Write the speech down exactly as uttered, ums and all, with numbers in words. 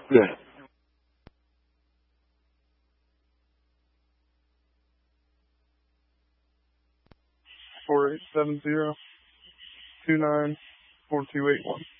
Good. Four eight seven zero two nine four two eight one.